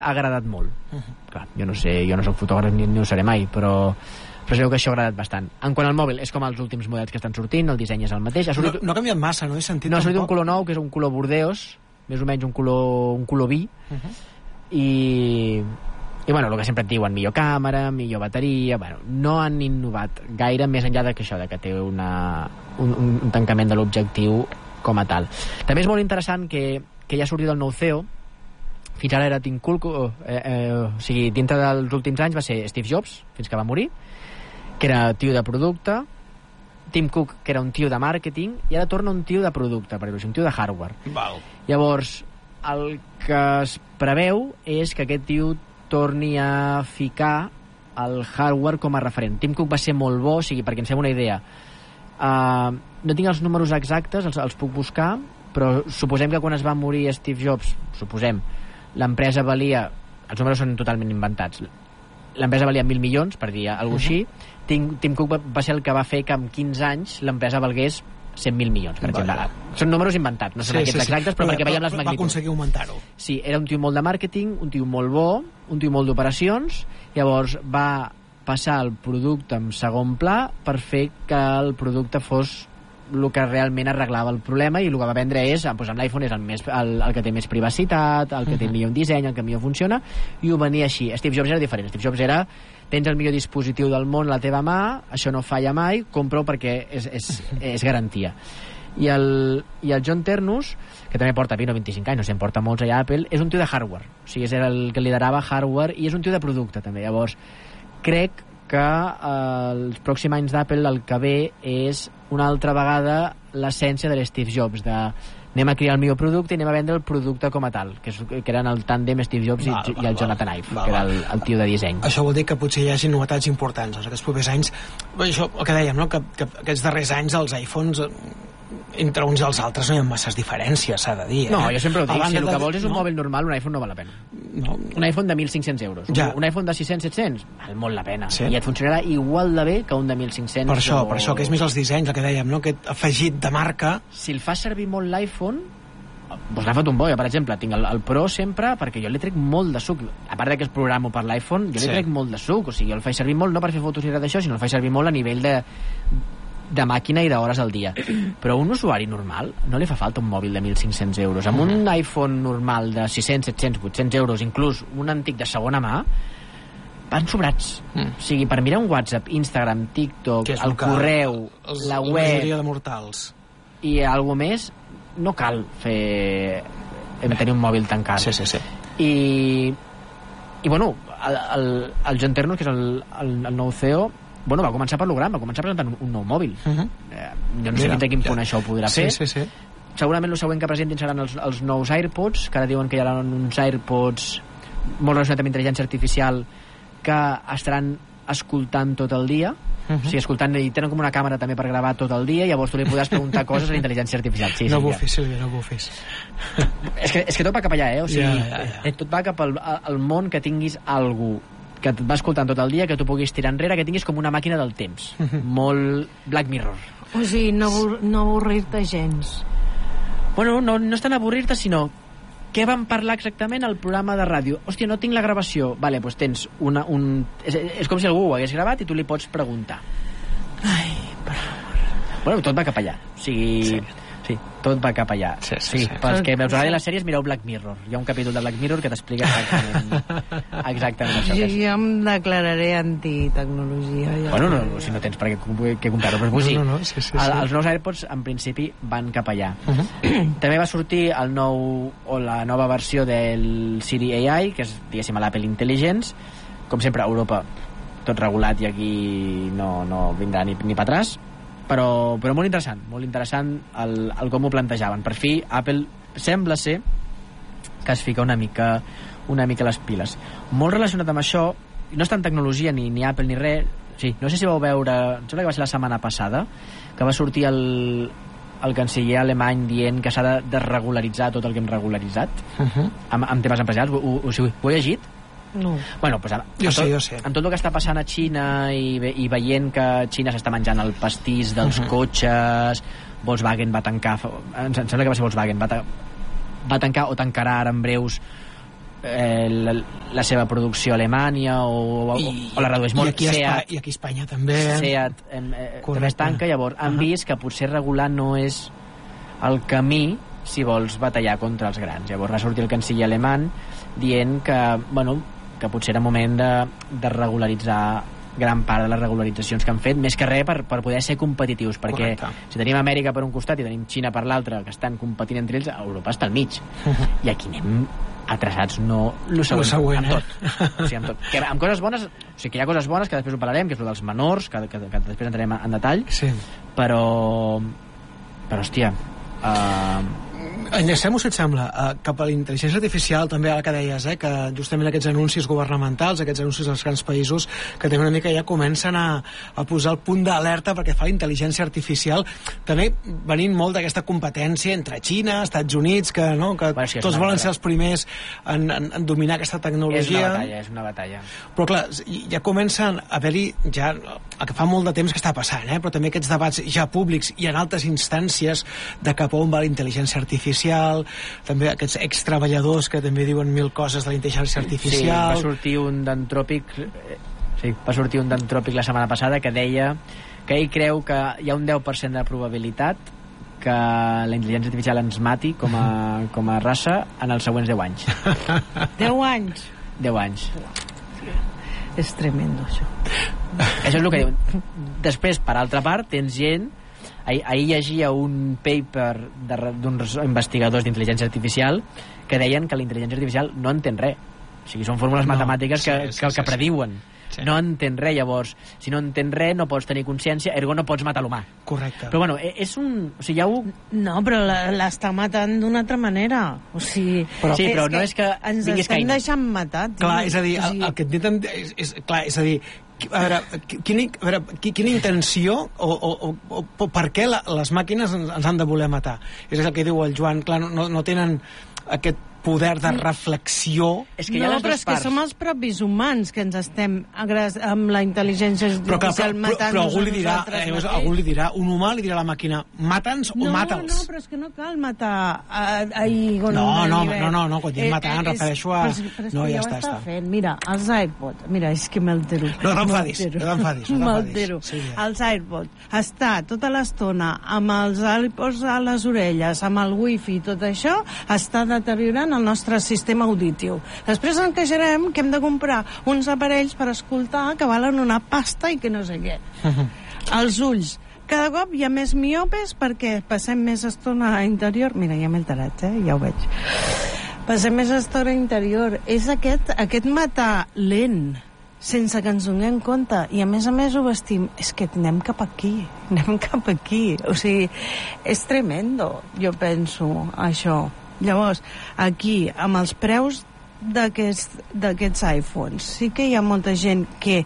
agradat molt. Clar, jo no sé, jo no soc fotògraf ni ho seré mai, però segur que això ha agradat bastant. En quant al mòbil, és com els últims models que estan sortint, el disseny és el mateix. No ha canviat massa, no he sentit tampoc. No, ha sortit un color nou, que és un color bordeus, més o menys un color vi, i bueno, el que sempre et diuen, millor càmera, millor bateria, bueno, no han innovat gaire més enllà de que això, de que té un tancament de l'objectiu com a tal. També és molt interessant que ja ha sortit el nou CEO. Fins ara era Tim Cook, o sigui, dintre dels últims anys va ser Steve Jobs, fins que va morir, que era tio de producte, Tim Cook, que era un tio de màrqueting, i ara torna un tio de producte, per dir-ho, un tio de hardware. Val. Llavors, el que es preveu és que aquest tio torni a ficar el hardware com a referent. Tim Cook va ser molt bo, o sigui, perquè ens fem una idea. No tinc els números exactes, els puc buscar, però suposem que quan es va morir Steve Jobs, l'empresa valia, els números són totalment inventats, l'empresa valia 1.000 milions, per dir alguna cosa així. Tim Cook va ser el que va fer que en 15 anys l'empresa valgués 100.000 milions, per exemple. Són números inventats, no són aquests exactes, però perquè veiem les magnituds. Va aconseguir augmentar-ho. Sí, era un tio molt de màrqueting, un tio molt bo, un tio molt d'operacions, llavors va passar el producte en segon pla per fer que el producte fos el que realment arreglava el problema, i el que va vendre és, doncs amb l'iPhone és el que té més privacitat, el que té millor disseny, el que millor funciona, i ho venia així. Steve Jobs era diferent. Steve Jobs era, tens el millor dispositiu del món a la teva mà, això no falla mai, compra-ho perquè és garantia. I el John Ternus, que també porta 20 o 25 anys, no sé, en porta molts allà a Apple, és un tio de hardware, o sigui, és el que liderava hardware, i és un tio de producte també. Llavors crec que els pròxims anys d'Apple el que ve és una altra vegada l'essència de l'Steve Jobs, de anem a crear el millor producte i anem a vendre el producte com a tal, que eren el tàndem Steve Jobs i el Jonathan Ive, que era el tio de disseny. Això vol dir que potser hi hagi novetats importants en aquests propers anys. Això, el que dèiem, no? que aquests darrers anys els iPhones entre uns i els altres no hi ha masses diferències, s'ha de dir. No, jo sempre ho dic, si el que vols és un mòbil normal, un iPhone no val la pena. No. Un iPhone de 1.500 euros. Un iPhone de 600-700 val molt la pena. I et funcionarà igual de bé que un de 1.500. Per això, que és més els dissenys, el que dèiem, no? Aquest afegit de marca. Si el fa servir molt l'iPhone, doncs l'ha fet un bo. Jo, per exemple, tinc el Pro sempre, perquè jo li trec molt de suc. A part que es programo per l'iPhone, jo li trec molt de suc. O sigui, jo el faig servir molt, no per fer fotos ni res d'això, sinó el faig servir molt a nivell de màquina i d'hores al dia. Però a un usuari normal no li fa falta un mòbil de 1.500 euros. Amb un iPhone normal de 600, 700, 800 euros, inclús un antic de segona mà, van sobrats. O sigui, per mirar un WhatsApp, Instagram, TikTok, el correu, la web... La majoria de mortals. I alguna més, no cal tenir un mòbil tan car. Sí. I bueno, el John Ternus, que és el nou CEO, bueno, va començar per l'Ogram, va començar presentant un nou mòbil. Jo no sé fins a quin punt això ho podrà fer. Sí. Segurament el següent que presentin seran els nous AirPods, que ara diuen que hi haurà uns AirPods molt relacionats amb intel·ligència artificial que estaran escoltant tot el dia. O sigui, escoltant, i tenen com una càmera també per gravar tot el dia, llavors tu li podràs preguntar coses a la intel·ligència artificial. No bufis, Sílvia, no bufis. És que tot va cap allà, O sigui, tot va cap al món que tinguis algú que et va escoltant tot el dia, que tu puguis tirar enrere, que tinguis com una màquina del temps. Molt Black Mirror. O sigui, no avorrir-te gens. Bueno, no és tant avorrir-te, sinó què van parlar exactament al programa de ràdio. Hòstia, no tinc la gravació. Vale, doncs tens és com si algú ho hagués gravat i tu li pots preguntar. Ai, per favor. Bueno, tot va cap allà. O sigui... Sí, tot va cap allà. Sí. Pels que us agradi les sèries, mireu Black Mirror. Hi ha un capítol de Black Mirror que t'explica exactament això. Jo em declararé antitecnologia. Bueno, si no tens per què comprar-ho. Però sí, els nous AirPods en principi van cap allà. També va sortir la nova versió del Siri AI, que és, diguéssim, a l'Apple Intelligence. Com sempre, a Europa tot regulat, i aquí no vindrà ni per atràs. Però molt interessant el com ho plantejaven. Per fi Apple sembla ser que es fica una mica les piles. Molt relacionat amb això, no és tant tecnologia ni Apple ni res. Sí, no sé si vau veure, em sembla que va ser la setmana passada, que va sortir el canciller alemany dient que s'ha de regularitzar tot el que hem regularitzat amb temes empresarials. Ho he llegit? No. Bueno, pues jo sé. En tot el que està passant a Xina i veient que Xina s'està menjant el pastís dels cotxes, Volkswagen va tancar, em sembla que va ser Volkswagen, va tancar o tancarà ara en breus la seva producció a Alemanya o la redueix molt. I aquí a Espanya també. Seat també es tanca, llavors han vist que potser regular no és el camí si vols batallar contra els grans. Llavors va sortir el canceller alemany dient que, que potser era moment de regularitzar gran part de les regularitzacions que han fet, més que res per poder ser competitius, perquè si tenim Amèrica per un costat i tenim Xina per l'altre, que estan competint entre ells, Europa està al mig. I aquí anem atrasats, no lo següent, amb tot. O sigui, amb tot. Que amb coses bones, o sigui, que hi ha coses bones que després ho parlarem, que és el dels menors, que després entrarem en detall, però hòstia, enllacem-ho, si et sembla, cap a la intel·ligència artificial, també ara que deies, que justament aquests anuncis governamentals, aquests anuncis dels grans països, que també una mica ja comencen a posar el punt d'alerta perquè fa la intel·ligència artificial, també venint molt d'aquesta competència entre Xina, Estats Units, que tots volen ser els primers en dominar aquesta tecnologia. És una batalla. Però clar, ja comencen a haver-hi, ja que fa molt de temps que està passant, però també aquests debats ja públics i en altres instàncies de cap on va la intel·ligència artificial, també aquests extreballadors que també diuen mil coses de la intel·ligència artificial. Sí, va sortir un d'Antròpic la setmana passada que deia que ell creu que hi ha un 10% de probabilitat que la intel·ligència artificial ens mati com a raça en els següents 10 anys. 10 anys? 10 anys. És tremendo, això. Això és el que diuen. Després, per altra part, tens gent. Ahir llegia un paper d'uns investigadors d'intel·ligència artificial que deien que la intel·ligència artificial no entén res. O sigui, són fórmules matemàtiques que prediuen. Sí. No entén res, llavors, si no entén res no pots tenir consciència, ergo no pots matar l'humà. Correcte. Però bueno, és un... O sigui, No, però l'està matant d'una altra manera. O sigui... Però no és que ens diguis estem deixant matar. Clar, és a dir, el que intenten... És a dir, a veure, quina intenció o per què les màquines ens han de voler matar? És el que diu el Joan, clar, no tenen aquest poder de reflexió. És que hi ha les però dues és que parts. som els propis humans que ens estem amb la intel·ligència artificial matant-nos però a nosaltres mateix. algú li dirà, un humà li dirà a la màquina, mata'ns o mata'ls. No, però és que no cal matar No, quan dic matar em refereixo a... No, ja està. Fent. Mira, els AirPods, mira, és que m'altero. No t'enfadis. M'altero. Els AirPods, està tota l'estona amb els AirPods a les orelles, amb el wifi i tot això, està deteriorant el nostre sistema auditiu. Després ens queixarem que hem de comprar uns aparells per escoltar que valen una pasta i que no sé què. Els ulls. Cada cop hi ha més miopes perquè passem més estona a interior. Mira, ja m'he alterat, ja ho veig. Passem més estona a interior. És aquest matar lent, sense que ens donem compte, i a més ho vestim. És que anem cap aquí. O sigui, és tremendo, jo penso, això. Llavors, aquí, amb els preus d'aquests iPhones, sí que hi ha molta gent que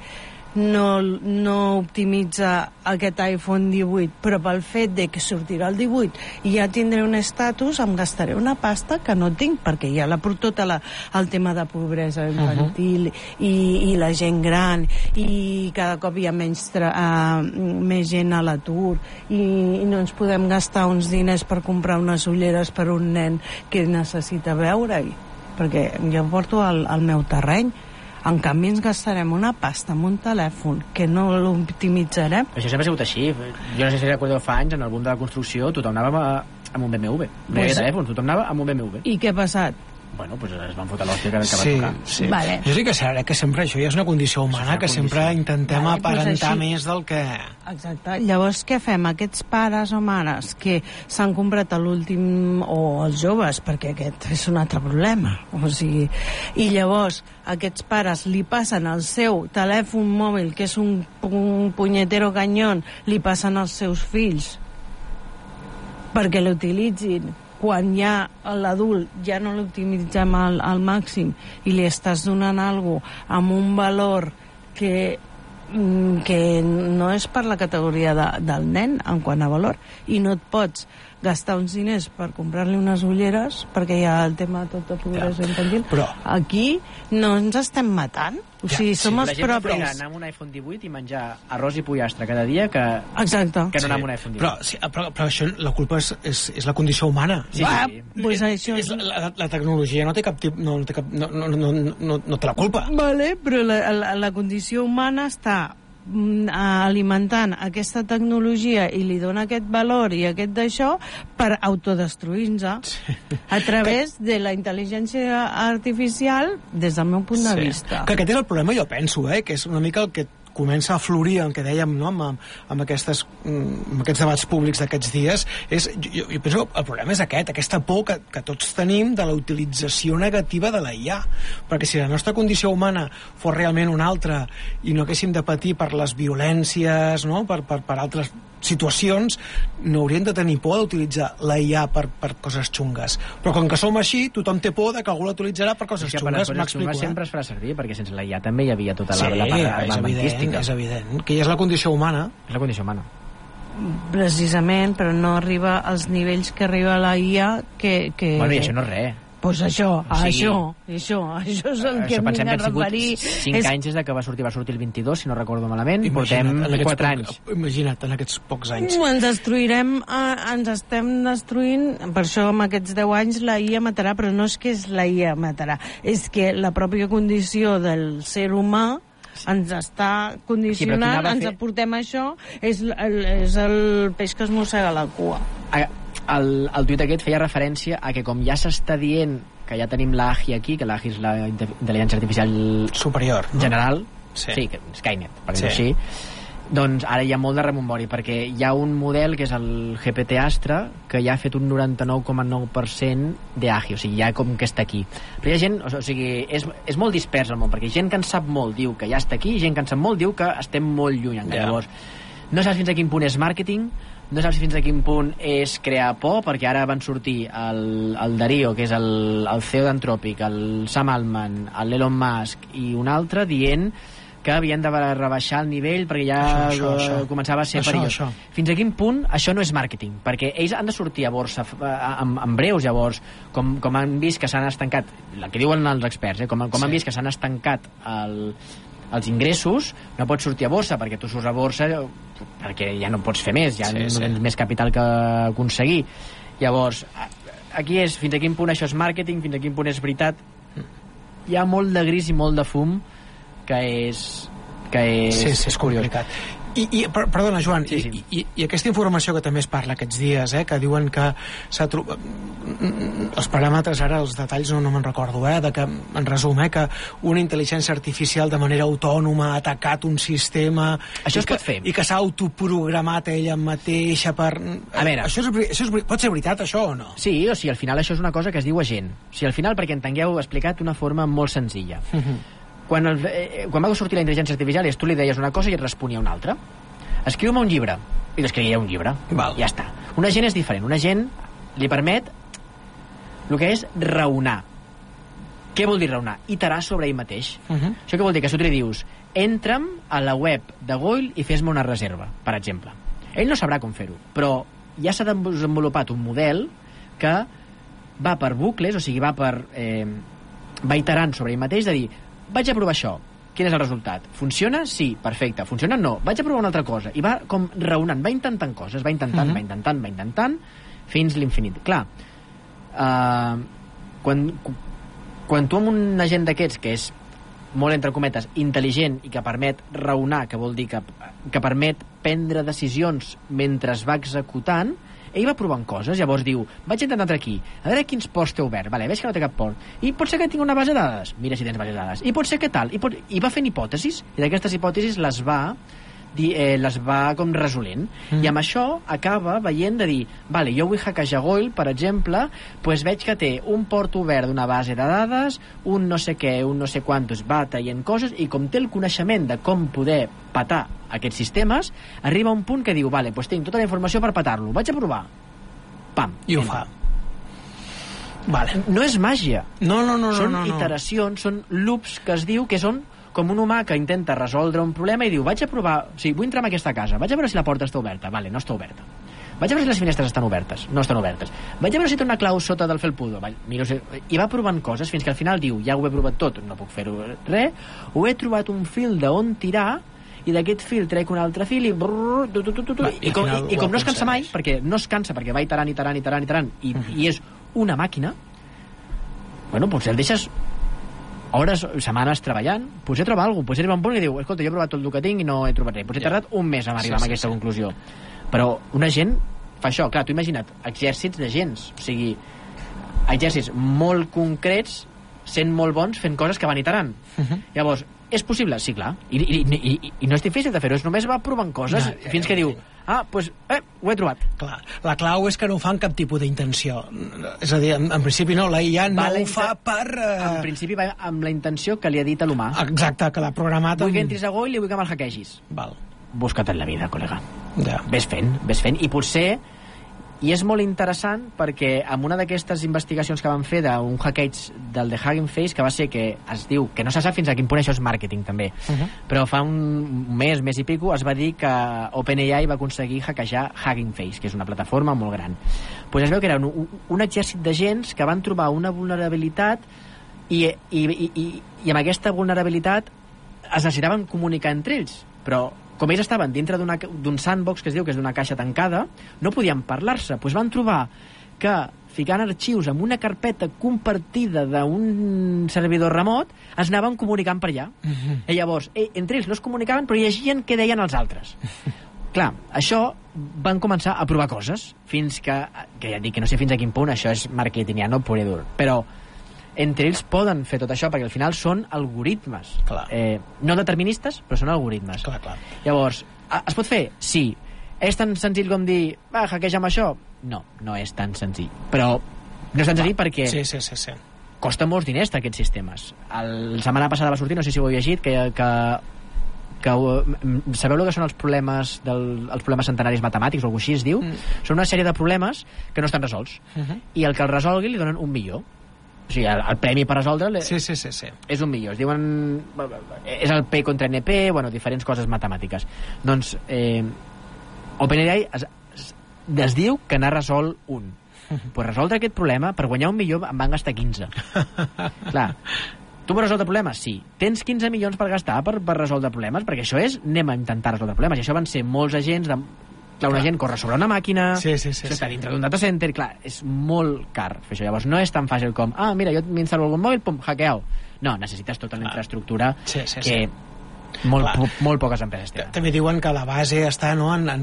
no optimitza aquest iPhone 18, però pel fet de que sortirà el 18 i ja tindré un estatus, em gastaré una pasta que no tinc, perquè hi ha tot el tema de pobresa infantil i la gent gran, i cada cop hi ha més gent a l'atur, i no ens podem gastar uns diners per comprar unes ulleres per un nen que necessita veure-hi, perquè jo porto al meu terreny. En canvi ens gastarem una pasta amb un telèfon que no l'optimitzarem. Això sempre ha sigut així. Jo no sé si recordeu fa anys, en el món de la construcció, tothom anava amb un BMW. No hi havia telèfon, tothom anava amb un BMW. I què ha passat? Bueno, pues es van fotre l'hòstia que va tocar. Sí. Vale. Jo sí que serà que sempre això ja és una condició humana, que sempre intentem aparentar més del que... Exacte. Llavors, què fem? Aquests pares o mares que s'han comprat l'últim, o els joves, perquè aquest és un altre problema, o sigui, i llavors aquests pares li passen el seu telèfon mòbil, que és un punyetero canyón, li passen als seus fills perquè l'utilitzin, quan ja l'adult ja no l'optimitzem al màxim i li estàs donant alguna cosa amb un valor que no és per la categoria del nen en quant a valor, i no et pots gastar uns diners per comprar-li unes ulleres, perquè hi ha el tema tot de pobresa infantil. Però aquí no ens estem matant. O sigui, som els propis. La gent preferirà anar amb un iPhone 18 i menjar arròs i pollastre cada dia que no anar amb un iPhone 18. Però això, la culpa és la condició humana. Sí. Pues això la tecnologia no té cap tipus... No té la culpa. Vale, però la condició humana està alimentant aquesta tecnologia i li dona aquest valor i aquest d'això per autodestruir-nos a través de la intel·ligència artificial des del meu punt de vista. Que aquest és el problema, jo penso, que és una mica el que comença a florir, el que dèiem, no? amb aquests debats públics d'aquests dies, jo penso que el problema és aquesta por que tots tenim de la utilització negativa de la IA, perquè si la nostra condició humana fos realment una altra i no haguéssim de patir per les violències, no? per altres situacions, no hauríem de tenir por d'utilitzar la IA per coses xungues. Però com que som així, tothom té por de que algú l'utilitzarà per coses xungues. Per coses xungues sempre es farà servir, perquè sense la IA també hi havia tota la part armamentística. És evident, que és la condició humana. És la condició humana. Precisament, però no arriba als nivells que arriba la IA que... Bueno, i això no és res. Pues això és el que em vinc a referir. 5 anys des que va sortir el 22, si no recordo malament, portem 4 anys. Imagina't, en aquests pocs anys. Ens estem destruint, per això amb aquests 10 anys la IA matarà, però no és que la IA matarà, és que la pròpia condició del ser humà ens està condicionant, ens aportem això, és el peix que es mossega la cua. El tuit aquest feia referència a que com ja s'està dient que ja tenim l'AGI aquí, que l'AGI és la intel·ligència artificial superior, no? General, sí, que Skynet, per dir-ho així, doncs ara hi ha molt de remombori, perquè hi ha un model que és el GPT Astra, que ja ha fet un 99,9% d'AGI, o sigui, ja com que està aquí. Però hi ha gent, o sigui, és molt dispers el món, perquè gent que en sap molt diu que ja està aquí, i gent que en sap molt diu que estem molt lluny encara. Llavors, no saps fins a quin punt és màrqueting, no saps fins a quin punt és crear por, perquè ara van sortir el Darío, que és el CEO d'Anthropic, el Sam Altman, l'Elon Musk i un altre, dient que havien de rebaixar el nivell perquè ja començava a ser perillós. Fins a quin punt això no és màrqueting? Perquè ells han de sortir a borsa en breus, llavors, com han vist que s'han estancat, el que diuen els experts, com han vist que s'han estancat els ingressos, no pots sortir a borsa, perquè tu surts a borsa perquè ja no pots fer més, ja no tens més capital que aconseguir. Llavors, aquí és fins a quin punt això és màrqueting, fins a quin punt és veritat. Hi ha molt de gris i molt de fum que és curiós. Perdona, Joan, i aquesta informació que també es parla aquests dies, que diuen que s'ha trobat els paràmetres, ara els detalls no me'n recordo, de que, en resum, que una intel·ligència artificial de manera autònoma ha atacat un sistema això es pot fer i que s'ha autoprogramat ella mateixa per... A veure, això pot ser veritat, això, o no? Sí, o sigui, al final això és una cosa que es diu agent. O sigui, al final, perquè entengueu, explicat d'una forma molt senzilla. Quan va sortir la intel·ligència artificial tu li deies una cosa i et responia una altra. Escriu-me un llibre, i t'escrivia un llibre. Ja està. Un agent és diferent. Un agent li permet el que és raonar. Què vol dir raonar? Iterar sobre ell mateix. Això què vol dir? Que si tu li dius entra'm a la web de Goil i fes-me una reserva, per exemple. Ell no sabrà com fer-ho, però ja s'ha desenvolupat un model que va per bucles, o sigui, va iterant sobre ell mateix, de dir vaig a provar això, quin és el resultat? Funciona? Sí, perfecte. Funciona? No. Vaig a provar una altra cosa. I va com raonant, va intentant coses, va intentant, fins l'infinit. Clar, quan tu amb un agent d'aquests, que és molt, entre cometes, intel·ligent i que permet raonar, que vol dir que permet prendre decisions mentre es va executant, ell va provant coses, llavors diu vaig intentar entrar aquí, a veure quins ports té obert, vale, veig que no té cap port, i pot ser que tingui una base de dades, mira si tens base de dades, i pot ser que tal, i va fent hipòtesis, i d'aquestes hipòtesis les va com resolent, i amb això acaba veient de dir, vale, jo vull hackejar Goil, per exemple, doncs veig que té un port obert d'una base de dades, un no sé què, un no sé quantos, va traient coses, i com té el coneixement de com poder patar aquests sistemes, arriba a un punt que diu, vale, doncs tinc tota la informació per patar-lo, vaig a provar. Pam. I ho fa. Vale. No és màgia. No. Són iteracions, són loops que es diu que són com un humà que intenta resoldre un problema i diu, vaig a provar, o sigui, vull entrar en aquesta casa, vaig a veure si la porta està oberta. Vale, no està oberta. Vaig a veure si les finestres estan obertes. No estan obertes. Vaig a veure si té una clau sota del felpudo. I va provant coses fins que al final diu, ja ho he provat tot, no puc fer-ho res, ho he trobat un fil d'on tirar, i d'aquest fil trec un altre fil i com no es cansa mai, perquè no es cansa, perquè va iterant i és una màquina, bueno, potser el deixes hores, setmanes treballant, potser troba alguna cosa, potser arriba un punt i diu, escolta, jo he provat tot el que tinc i no he trobat res, potser he tardat un mes a arribar a aquesta conclusió. Però una gent fa això, clar, tu imagina't exèrcits de gens, o sigui exèrcits molt concrets sent molt bons fent coses que van iterant. Llavors, és possible? Sí, clar. I no és difícil de fer-ho, és només va provant coses fins que diu, doncs, ho he trobat. Clar, la clau és que no ho fa amb cap tipus d'intenció. És a dir, en principi no, la IA no ho fa per... En principi va amb la intenció que li ha dit a l'humà. Exacte, que l'ha programat... Vull que entris a Go i li vull que me'l hackeegis. Val. Busca't en la vida, col·lega. Ja. Ves fent. I potser... I és molt interessant perquè amb una d'aquestes investigacions que van fer d'un hackeig del de Hugging Face, que va ser que es diu, que no se sap fins a quin punt això és màrqueting també, però fa un mes i pico es va dir que OpenAI va aconseguir hackejar Hugging Face, que és una plataforma molt gran. Pues es veu que era un exèrcit de gens que van trobar una vulnerabilitat i amb aquesta vulnerabilitat es necessitaven comunicar entre ells, però com ells estaven dintre d'un sandbox que es diu que és d'una caixa tancada, no podien parlar-se. Doncs van trobar que ficant arxius en una carpeta compartida d'un servidor remot es anaven comunicant per allà. I llavors, entre ells no es comunicaven, però llegien què deien els altres. Clar, això van començar a provar coses, fins que ja et dic que no sé fins a quin punt això és marketing, ja no pur i dur, però entre ells poden fer tot això perquè al final són algoritmes, no deterministes, però són algoritmes. Clar. Llavors, es pot fer? Sí. És tan senzill com dir hackeja'm això? No és tan senzill, però no és tan senzill perquè sí. Costa molts diners aquests sistemes. La setmana passada va sortir, no sé si ho heu llegit, que sabeu el que són els problemes centenaris matemàtics o alguna cosa així es diu? Són una sèrie de problemes que no estan resolts i el que el resolgui li donen $1 milió. O sigui, el premi per resoldre sí. És $1 milió. Es diuen... És el P contra NP, diferents coses matemàtiques. Doncs OpenAI es diu que n'ha resolt un. Per resoldre aquest problema, per guanyar $1 milió em van gastar 15. Clar, tu vols resoldre problemes? Sí. Tens 15 milions per gastar per resoldre problemes? Perquè això és, anem a intentar resoldre problemes. I això van ser molts agents Clar, una gent corre sobre una màquina, està dintre d'un data center, clar, és molt car fer això. Llavors no és tan fàcil com, mira, jo m'instal·lo algun mòbil, pum, hackeau. No, necessites tota la infraestructura que molt poques empreses tenen. També diuen que la base està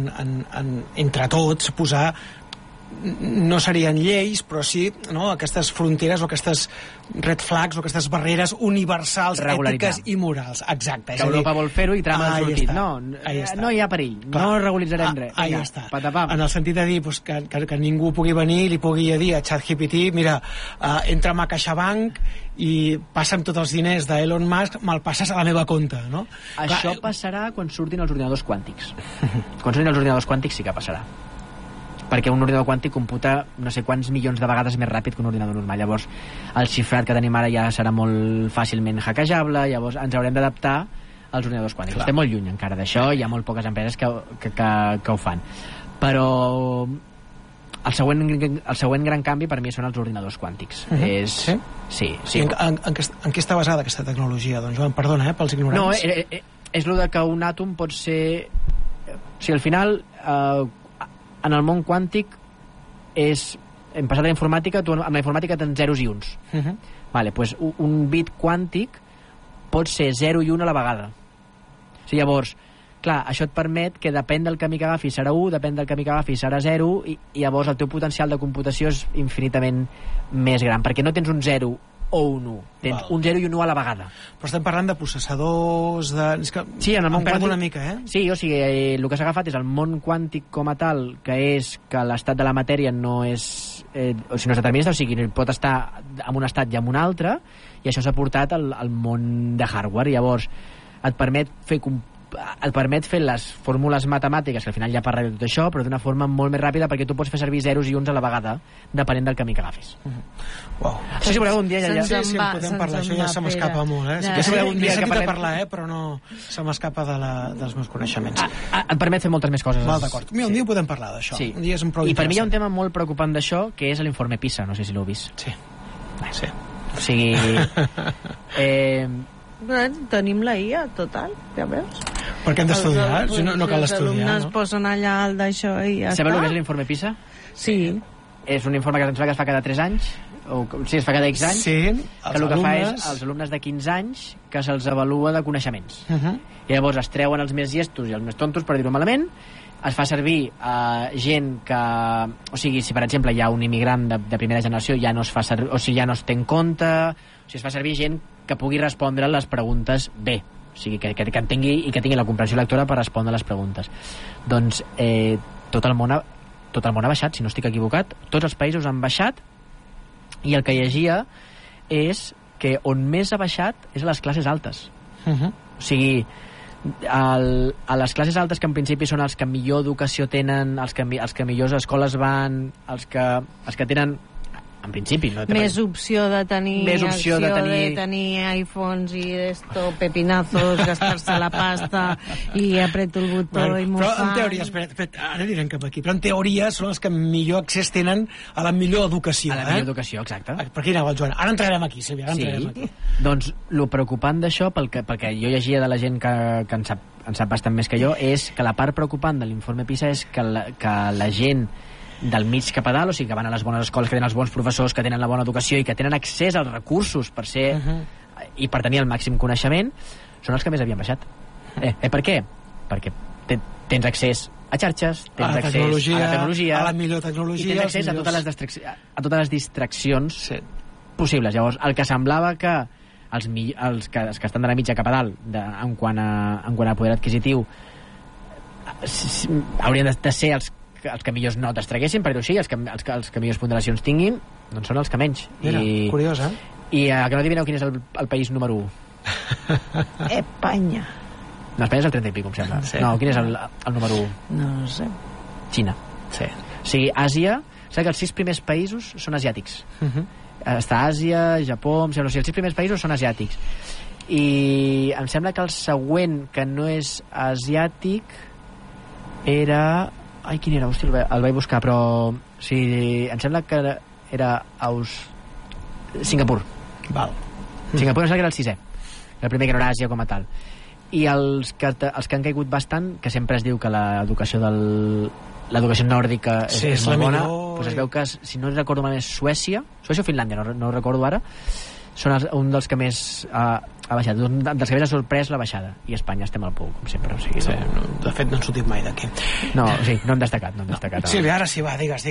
entre tots posar no serien lleis, però sí aquestes fronteres o aquestes red flags o aquestes barreres universals, ètiques i morals. Exacte. Que Europa vol fer-ho i Trump ha sortit. No hi ha perill, no regularitzarem res. Ahí està. En el sentit de dir que ningú pugui venir i li pugui dir a ChatGPT, mira, entra a CaixaBank i passa'm tots els diners d'Elon Musk, me'l passes a la meva compte, no? Això passarà quan surtin els ordinadors quàntics. Quan surtin els ordinadors quàntics sí que passarà, perquè un ordinador quàntic computa no sé quants milions de vegades més ràpid que un ordinador normal. Llavors el xifrat que tenim ara ja serà molt fàcilment hackejable, llavors ens haurem d'adaptar als ordinadors quàntics. Estem molt lluny encara d'això, hi ha molt poques empreses que ho fan, però el següent gran canvi per mi són els ordinadors quàntics. Sí. En què està basada aquesta tecnologia? Doncs Joan, perdona, pels ignorants. No, és el que un àtom pot ser... O sigui, al final en el món quàntic hem passat a la informàtica, tu amb la informàtica tens zeros i uns. Pues un bit quàntic pot ser 0 i 1 a la vegada. O sigui, llavors, clar, això et permet que depèn del camí que agafis serà 1, depèn del camí que agafis serà 0, i llavors el teu potencial de computació és infinitament més gran, perquè no tens un 0 o un 1, tens un 0 i un 1 a la vegada. Però estem parlant de processadors, És que sí, en el món quàntic, una mica, Sí, o sigui, el que s'ha agafat és el món quàntic com a tal, que és que l'estat de la matèria no és... o sigui, no és determinista, o sigui, pot estar en un estat i en un altre, i això s'ha portat al món de hardware. Llavors, et permet fer et permet fer les fórmules matemàtiques, que al final ja parla de tot això, però d'una forma molt més ràpida, perquè tu pots fer servir zeros i uns a la vegada, depenent del camí que agafis. Wow. Si voleu un dia ja... Sí, en podem parlar, això ja se m'escapa molt, Jo si voleu un dia he sentit a parlar, però no se m'escapa dels meus coneixements. Et permet fer moltes més coses. Val, d'acord. Mira, un dia podem parlar d'això. Sí. Un dia és un prou I per mi hi ha un tema molt preocupant d'això, que és l'informe PISA, no sé si l'heu vist. Sí. O sigui... Tenim la IA, total, ja veus? Per què hem d'estudiar? No cal estudiar, no? Els alumnes posen allà el d'això i ja està. Sabeu el que és l'informe PISA? Sí. És un informe que es fa cada 3 anys, o sí, es fa cada X anys, que el que fa és als alumnes de 15 anys que se'ls avalua de coneixements. I llavors es treuen els més llestos i els més tontos, per dir-ho malament, es fa servir gent que... O sigui, si per exemple hi ha un immigrant de primera generació, ja no es fa servir, o sigui, ja no es té en compte, o sigui, es fa servir gent que pugui respondre les preguntes bé, o sigui, que entengui i que tingui la comprensió lectora per respondre les preguntes. Doncs tot el món ha baixat, si no estic equivocat, tots els països han baixat, i el que llegia és que on més ha baixat és a les classes altes. O sigui, a les classes altes, que en principi són els que millor educació tenen, els que millors escoles van, els que tenen, en principi, no? Més opció de tenir de tenir iPhones i esto, pepinazos, gastar-se la pasta i apreto el botó i m'ho fan. Però en teoria, espera, ara direm cap aquí, però en teoria són els que millor accés tenen a la millor educació. A la millor educació, exacte. Per aquí anava el Joan. Ara entrarem aquí, Sílvia, ara entrarem aquí. Doncs el preocupant d'això, pel que jo llegia de la gent que en sap bastant més que jo, és que la part preocupant de l'informe PISA és que la gent del mig cap a dalt, o sigui, que van a les bones escoles, que tenen els bons professors, que tenen la bona educació i que tenen accés als recursos per ser i per tenir el màxim coneixement, són els que més havien baixat. Per què? Perquè tens accés a xarxes, tens accés a la tecnologia, a la millor tecnologia, i tens accés a totes les distraccions possibles. Llavors, el que semblava que els que estan de la mitja cap a dalt en quant a poder adquisitiu haurien de ser els que millors notes traguessin, per dir-ho així, els que millors ponderacions tinguin, doncs són els que menys. Mira, curiós, I que no adivineu quin és el país número 1? Espanya. No, Espanya és el 30 i pico, em sembla. Sí. No, quin és el número 1? No ho sé. Xina. Sí. O sigui, Àsia, saps que els 6 primers països són asiàtics. Està Àsia, Japó, em sembla, o sigui, els 6 primers països són asiàtics. I em sembla que el següent que no és asiàtic era... Ai, quin era? Hosti, el vaig buscar, però... Sí, em sembla que era Singapur. Val. Singapur em sembla que era el 6è. El primer que no era Àsia com a tal. I els que han caigut bastant, que sempre es diu que l'educació nòrdica és molt bona, doncs es veu que, si no recordo malament, Suècia o Finlàndia, no recordo ara, són un dels que més ha baixat, un dels que més ha sorprès la baixada, i Espanya estem al pou, com sempre. O sigui, de fet no hem sortit mai d'aquí. No hem destacat. Sílvia, ara sí, va, digues.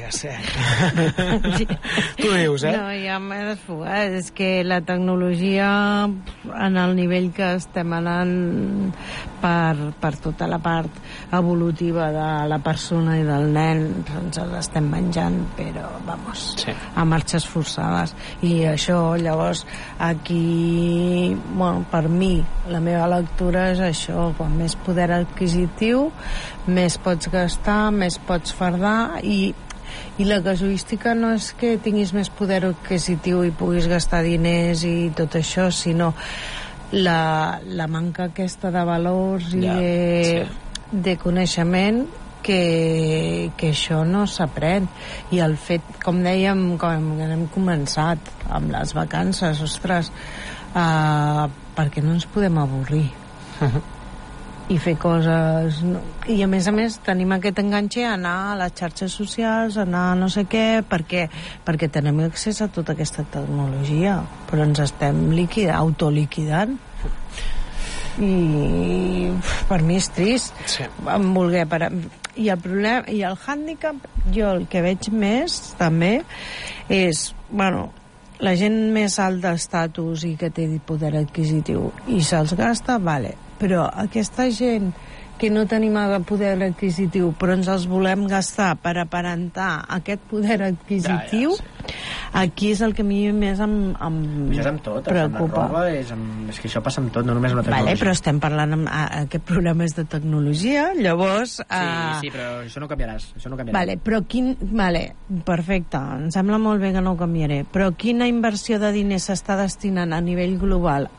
Tu dius, No, ja m'he desfogat. És que la tecnologia, en el nivell que estem anant per tota la part evolutiva de la persona i del nen, ens l'estem menjant, però, vamos, a marxes forçades. I això, llavors, aquí, bueno, per mi, la meva lectura és això: quan més poder adquisitiu, més pots gastar, més pots fardar, i la casuística no és que tinguis més poder adquisitiu i puguis gastar diners i tot això, sinó la manca aquesta de valors i de coneixement, que això no s'aprèn. I el fet, com dèiem, com hem començat amb les vacances, ostres, perquè no ens podem avorrir i fer coses, i a més tenim aquest enganxe a anar a les xarxes socials, a anar a no sé què, perquè tenim accés a tota aquesta tecnologia, però ens estem autoliquidant. I per mi és trist voler parar. I el problema, i el hàndicap, jo el que veig més també és, bueno, la gent més alt d'estatus i que té poder adquisitiu i se'ls gasta, vale, però aquesta gent que no tenim poder adquisitiu però ens els volem gastar per aparentar aquest poder adquisitiu, Aquí és el que a mi més em això és amb tot, preocupa. Amb la roba, és que això passa amb tot, no només amb la tecnologia. Vale, però estem parlant aquest programa és de tecnologia, llavors... Sí, però això no ho canviaràs. Vale, però perfecte, em sembla molt bé que no ho canviaré, però quina inversió de diners s'està destinant a nivell global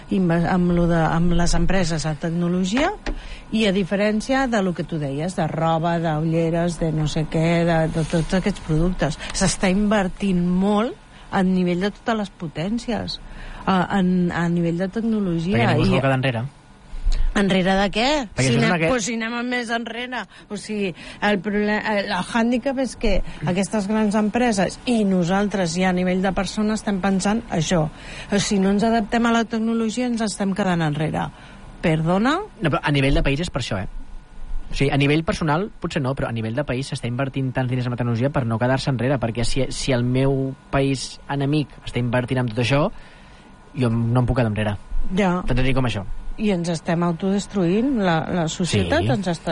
amb les empreses a tecnologia, i a diferència de lo que tu deies, de roba, d'ulleres, de no sé què, de tots aquests productes. S'està invertint molt a nivell de totes les potències, a nivell de tecnologia. Perquè ningú es vol quedar enrere. Enrere de què? Si anem més enrere. O sigui, el hàndicap és que aquestes grans empreses i nosaltres ja a nivell de persones estem pensant això. Si no ens adaptem a la tecnologia ens estem quedant enrere. Perdona? No, però a nivell de país és per això, O sigui, a nivell personal potser no, però a nivell de país s'està invertint tants diners en la tecnologia per no quedar-se enrere, perquè si el meu país enemic està invertint en tot això, jo no em puc quedar enrere. Ja. Tant de dir com això. I ens estem autodestruint, la societat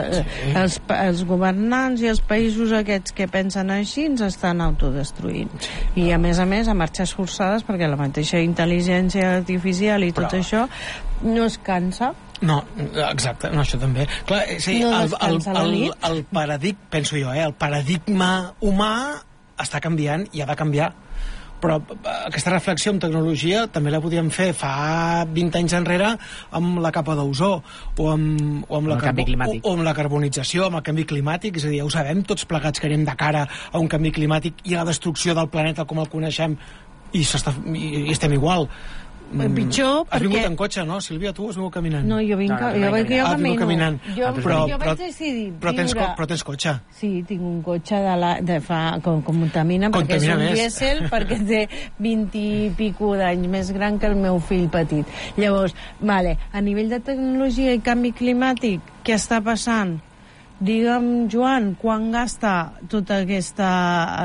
els governants i els països aquests que pensen així ens estan autodestruint. I a més, a marxes forçades, perquè la mateixa intel·ligència artificial i tot això no es cansa. No, exacte, no, això també. Clar, el paradigma, penso jo, el paradigma humà està canviant i ha de canviar. Però aquesta reflexió amb tecnologia també la podíem fer fa 20 anys enrere amb la capa d'ozó o amb la carbonització, amb el canvi climàtic. És a dir, ja ho sabem tots plegats que anem de cara a un canvi climàtic i a la destrucció del planeta com el coneixem i estem igual. Pitjor, has vingut en cotxe, no, Sílvia? Tu has vingut caminant? No, jo camino. Jo vaig decidir però tens cotxe. Sí, tinc un cotxe de fa... Contamina, perquè és un dièsel, perquè té 20 i pico d'anys més gran que el meu fill petit. Llavors, a nivell de tecnologia i canvi climàtic, què està passant? Digue'm, Joan, quan gasta tota aquesta...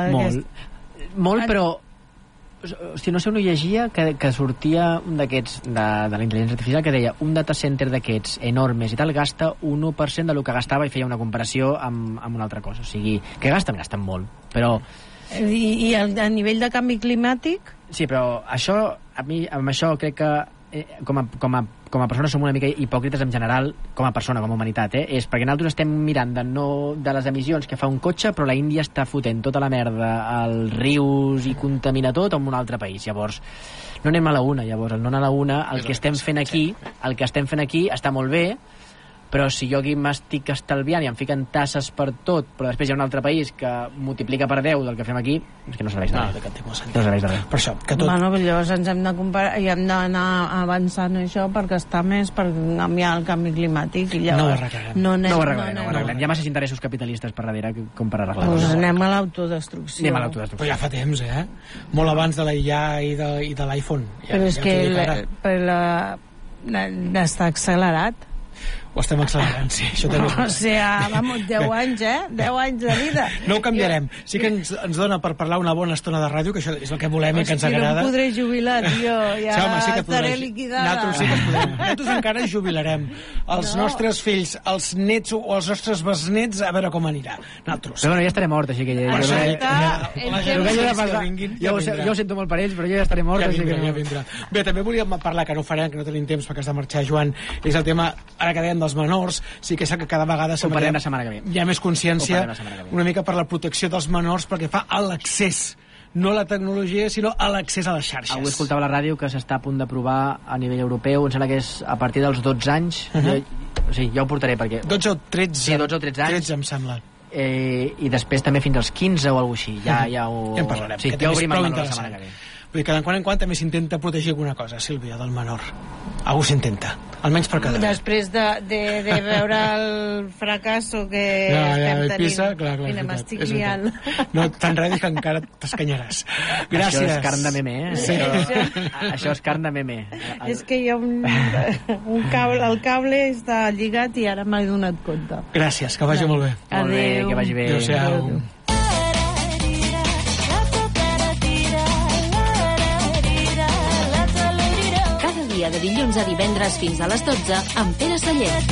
Molt, però... Hosti, no sé on ho llegia que sortia un d'aquests de la intel·ligència artificial que deia un data center d'aquests enormes i tal gasta un 1% del que gastava, i feia una comparació amb una altra cosa. O sigui, que gasten molt, però... I a nivell de canvi climàtic? Sí, però això, amb això crec que com a persones som una mica hipòcrites en general, com a persona, com a humanitat, és perquè nosaltres estem mirant de les emissions que fa un cotxe, però la Índia està fotent tota la merda als rius i contamina tot en un altre país. Llavors no anem a la una, el no anar a la una, el que estem fent aquí està molt bé, però si jo aquí m'estic estalviant i em fiquen tasses per tot, però després hi ha un altre país que multiplica per 10 del que fem aquí, és que no serveix de res. No serveix de res. Per això, que tot... Llavors ens hem de comparar i hem d'anar avançant això per gastar més, per canviar el canvi climàtic, i llavors no ho arreglem. Hi ha masses interessos capitalistes per darrere com per arreglar. Doncs anem a l'autodestrucció. Però ja fa temps, molt abans de la IA i de l'iPhone. Però és que està accelerat. Ho estem accelerant, sí. Això també o sigui, vamos, 10 anys, 10 anys de vida. No ho canviarem. Sí que ens dona per parlar una bona estona de ràdio, que això és el que volem i que ens agrada. No em podré jubilar, tio. Ja estaré liquidada. Nosaltres sí que podrem. Nosaltres encara jubilarem. Els nostres fills, els nets o els nostres besnets, a veure com anirà. Nosaltres. Però bueno, ja estaré mort, així que jo ho sento molt per ells, però jo ja estaré mort. Ja vindrà. Bé, també volíem parlar, que no ho farem, que no tenim temps perquè has de marxar, Joan, és el tema, ara que dèiem dels menors, sí que és que cada vegada hi ha més consciència una mica per la protecció dels menors perquè fa a l'accés, no a la tecnologia, sinó a l'accés a les xarxes. Avui escoltava a la ràdio que s'està a punt d'aprovar a nivell europeu, em sembla que és a partir dels 12 anys, ja ho portaré perquè... 12 o 13? Sí, 12 o 13 anys. 13 em sembla. I després també fins als 15 o alguna cosa així. Ja en parlarem, que també és prou la interessant. setmana que ve. Vull dir que de quan en quan també s'intenta protegir alguna cosa, Sílvia, del menor. Algú s'intenta, almenys per cada... Després de veure el fracasso que estem tenint. Pisa, clar, mira, m'estic liant. No t'enredis que encara t'escanyaràs. Gràcies. Això és carn de meme, Sí. Això és carn de meme. És que hi ha un cable, el cable està lligat i ara m'he donat compte. Gràcies, que vagi molt bé. Molt bé, que vagi bé. Adéu-siau. De dilluns a divendres fins a les 12 amb Pere Sallent.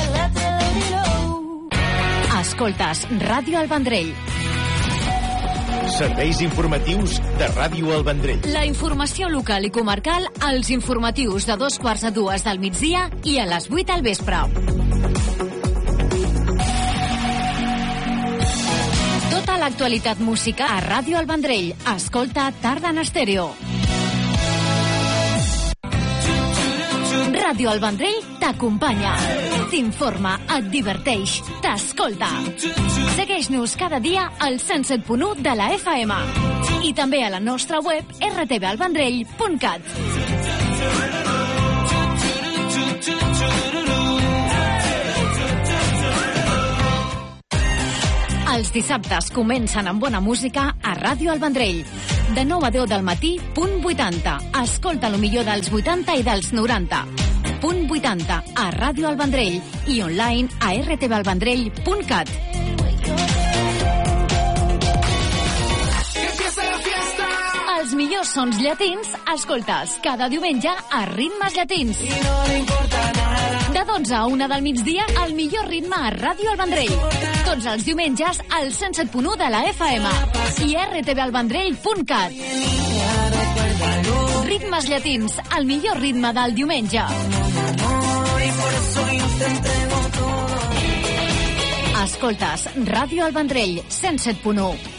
Escoltes Ràdio El Vendrell. Serveis informatius de Ràdio El Vendrell. La informació local i comarcal als informatius de 2:45 del migdia i a les 8 al vespre. Tota l'actualitat musical a Ràdio El Vendrell. Escolta Tarda en Estèreo. Ràdio El Vendrell t'acompanya, t'informa, et diverteix, t'escolta. Segueix-nos cada dia al 107.1 de la FM i també a la nostra web rtvalvendrell.cat. Els dissabtes comencen amb bona música a Ràdio El Vendrell. De 9 a 10 del matí, punt 80. Escolta el millor dels 80 i dels 90. Punt 80 a Ràdio El Vendrell i online a rtvalvendrell.cat. Els millors sons llatins escoltes cada diumenge a Ritmes Llatins. De 12 a 1 del migdia, el millor ritme a Ràdio El Vendrell. Tots els diumenges al 107.1 de la FM i rtvalvendrell.cat. Ritmes Llatins, el millor ritme del diumenge. Escoltes Ràdio El Vendrell, 107.1.